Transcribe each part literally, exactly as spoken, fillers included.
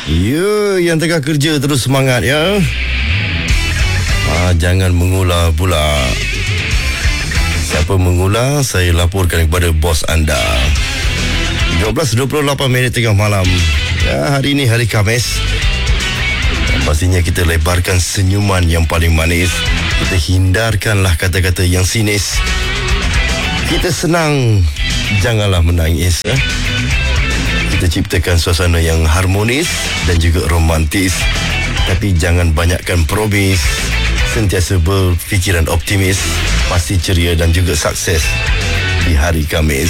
Ya, yang tengah kerja terus semangat ya. Ah, jangan mengular pula. Siapa mengular, saya laporkan kepada bos anda. dua belas dua puluh lapan minit tengah malam. Ya, hari ini hari Khamis. Pastinya kita lebarkan senyuman yang paling manis. Kita hindarkanlah kata-kata yang sinis. Kita senang, janganlah menangis. Eh? Kita ciptakan suasana yang harmonis dan juga romantis. Tapi jangan banyakkan promis. Sentiasa berfikiran optimis. Pasti ceria dan juga sukses di hari Khamis.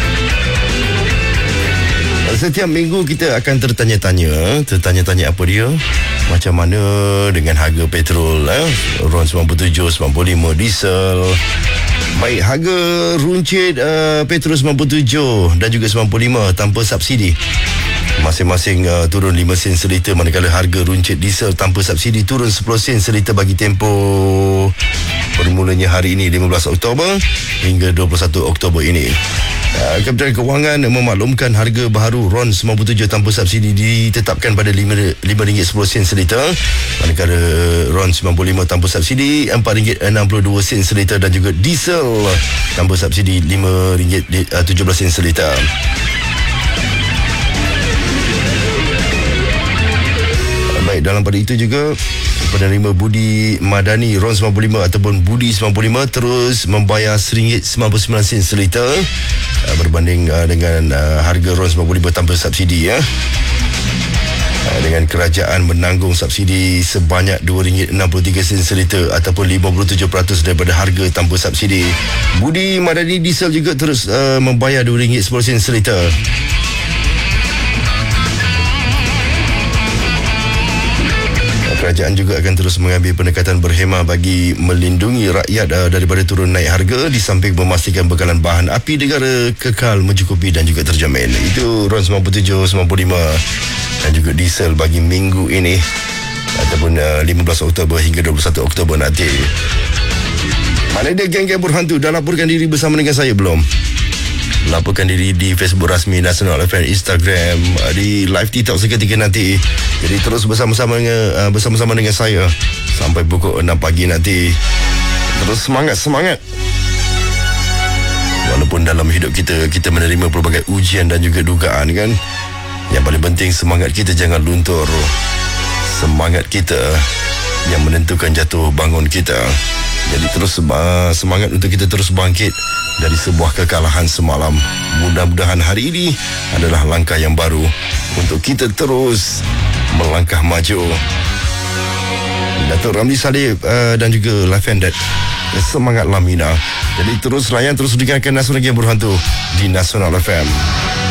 Setiap minggu kita akan tertanya-tanya. Tertanya-tanya apa dia? Macam mana dengan harga petrol eh? RON sembilan puluh tujuh, sembilan puluh lima diesel. Baik, harga runcit uh, petrol sembilan puluh tujuh dan juga sembilan puluh lima tanpa subsidi masing-masing uh, turun lima sen seliter, manakala harga runcit diesel tanpa subsidi turun sepuluh sen seliter bagi tempoh bermulanya hari ini lima belas Oktober hingga dua puluh satu Oktober ini. Uh, Kementerian Kewangan memaklumkan harga baharu RON sembilan puluh tujuh tanpa subsidi ditetapkan pada lima ringgit sepuluh sen seliter, manakala RON sembilan puluh lima tanpa subsidi empat ringgit enam puluh dua sen seliter dan juga diesel tanpa subsidi lima ringgit tujuh belas sen seliter. Baik, dalam pada itu juga penerima budi madani RON sembilan puluh lima ataupun budi sembilan puluh lima terus membayar seringgit sembilan puluh sembilan sen seliter uh, berbanding uh, dengan uh, harga RON sembilan puluh lima tanpa subsidi ya. Uh, dengan kerajaan menanggung subsidi sebanyak dua ringgit enam puluh tiga sen seliter ataupun lima puluh tujuh peratus daripada harga tanpa subsidi. Budi madani diesel juga terus uh, membayar dua ringgit sepuluh sen seliter. Kerajaan juga akan terus mengambil pendekatan berhemah bagi melindungi rakyat uh, daripada turun naik harga, di samping memastikan bekalan bahan api negara kekal mencukupi dan juga terjamin. Itu RON sembilan puluh tujuh, sembilan puluh lima dan juga diesel bagi minggu ini ataupun uh, lima belas Oktober hingga dua puluh satu Oktober nanti. Mana dia geng-geng berhantu? Dah laporkan diri bersama dengan saya belum? Laporkan diri di Facebook rasmi Nasional F M, Instagram, di live TikTok seketika nanti. Jadi terus bersama-sama dengan, bersama-sama dengan saya sampai pukul enam pagi nanti. Terus semangat-semangat. Walaupun dalam hidup kita, kita menerima pelbagai ujian dan juga dugaan kan. Yang paling penting semangat kita jangan luntur. Semangat kita yang menentukan jatuh bangun kita. Jadi terus uh, semangat untuk kita terus bangkit dari sebuah kekalahan semalam. Mudah-mudahan hari ini adalah langkah yang baru untuk kita terus melangkah maju. Datuk Ramli Salib uh, dan juga Lafendet, semangat Lamina. Jadi terus layan, terus dengarkan Nasional Game Berhantu di Nasional F M.